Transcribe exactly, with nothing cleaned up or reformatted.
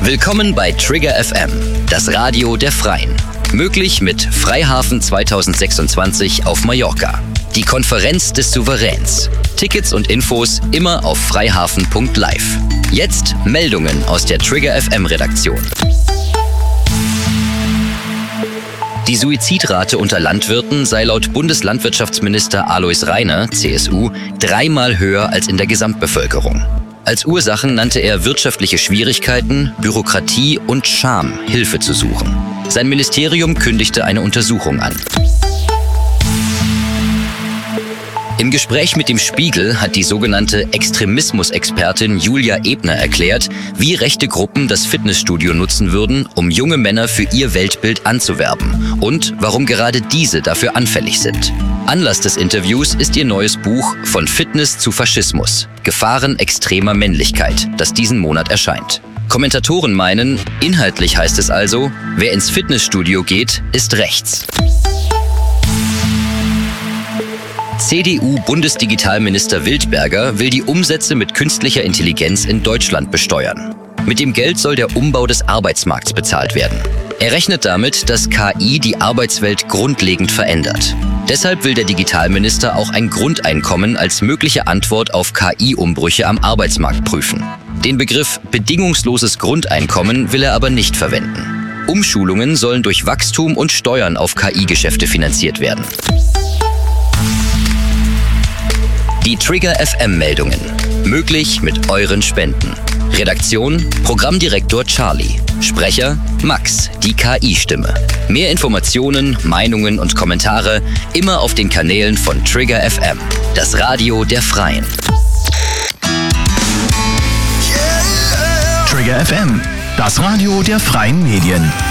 Willkommen bei Trigger F M, das Radio der Freien. Möglich mit Freihafen zweitausendsechsundzwanzig auf Mallorca. Die Konferenz des Souveräns. Tickets und Infos immer auf freihafen punkt live. Jetzt Meldungen aus der Trigger F M-Redaktion. Die Suizidrate unter Landwirten sei laut Bundeslandwirtschaftsminister Alois Rainer, C S U, dreimal höher als in der Gesamtbevölkerung. Als Ursachen nannte er wirtschaftliche Schwierigkeiten, Bürokratie und Scham, Hilfe zu suchen. Sein Ministerium kündigte eine Untersuchung an. Im Gespräch mit dem Spiegel hat die sogenannte Extremismusexpertin Julia Ebner erklärt, wie rechte Gruppen das Fitnessstudio nutzen würden, um junge Männer für ihr Weltbild anzuwerben und warum gerade diese dafür anfällig sind. Anlass des Interviews ist ihr neues Buch Von Fitness zu Faschismus – Gefahren extremer Männlichkeit, das diesen Monat erscheint. Kommentatoren meinen, inhaltlich heißt es also, wer ins Fitnessstudio geht, ist rechts. C D U-Bundesdigitalminister Wildberger will die Umsätze mit künstlicher Intelligenz in Deutschland besteuern. Mit dem Geld soll der Umbau des Arbeitsmarkts bezahlt werden. Er rechnet damit, dass K I die Arbeitswelt grundlegend verändert. Deshalb will der Digitalminister auch ein Grundeinkommen als mögliche Antwort auf K I-Umbrüche am Arbeitsmarkt prüfen. Den Begriff bedingungsloses Grundeinkommen will er aber nicht verwenden. Umschulungen sollen durch Wachstum und Steuern auf K I-Geschäfte finanziert werden. Die Trigger F M-Meldungen. Möglich mit euren Spenden. Redaktion: Programmdirektor Charlie. Sprecher: Max, die K I-Stimme. Mehr Informationen, Meinungen und Kommentare immer auf den Kanälen von Trigger F M, das Radio der Freien. Trigger F M, das Radio der Freien Medien.